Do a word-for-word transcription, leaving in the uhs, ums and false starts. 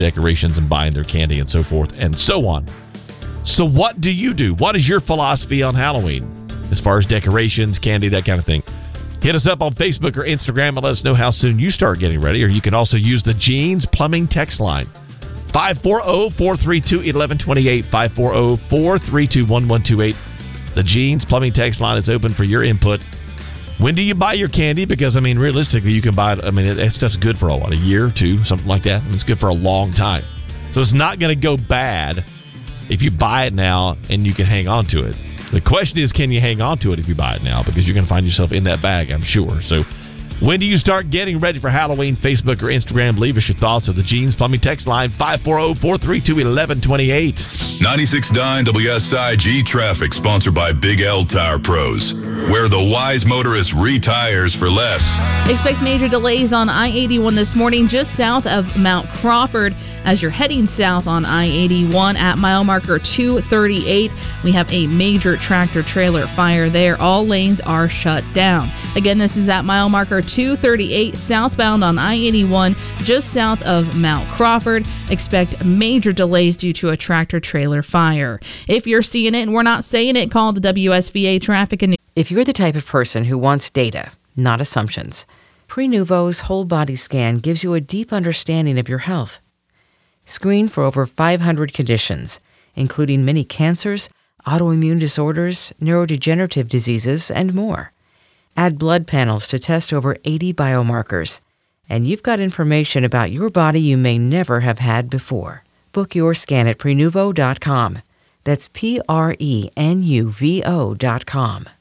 decorations and buying their candy and so forth and so on. So what do you do? What is your philosophy on Halloween as far as decorations, candy, that kind of thing? Hit us up on Facebook or Instagram and let us know how soon you start getting ready. Or you can also use the Jeans Plumbing text line. five four zero, four three two, one one two eight, five four zero, four three two, one one two eight. The Jeans Plumbing text line is open for your input. When do you buy your candy? Because, I mean, realistically, you can buy it. I mean, that stuff's good for a, what, a year or two, something like that. It's good for a long time. So it's not going to go bad if you buy it now and you can hang on to it. The question is, can you hang on to it if you buy it now? Because you're going to find yourself in that bag, I'm sure. So when do you start getting ready for Halloween? Facebook or Instagram, leave us your thoughts of the Jeans Plumbing text line, five four zero, four three two, one one two eight. ninety-six point nine W S I G Traffic, sponsored by Big L Tire Pros, where the wise motorist retires for less. Expect major delays on I eighty-one this morning just south of Mount Crawford as you're heading south on I eighty-one at mile marker two thirty-eight. We have a major tractor trailer fire there. All lanes are shut down. Again, this is at mile marker two thirty-eight southbound on I eighty-one just south of Mount Crawford. Expect major delays due to a tractor trailer fire. If you're seeing it and we're not saying it, call the W S V A Traffic and If you're the type of person who wants data, not assumptions, Prenuvo's whole body scan gives you a deep understanding of your health. Screen for over five hundred conditions, including many cancers, autoimmune disorders, neurodegenerative diseases, and more. Add blood panels to test over eighty biomarkers, and you've got information about your body you may never have had before. Book your scan at Prenuvo dot com. That's P R E N U V O dot com.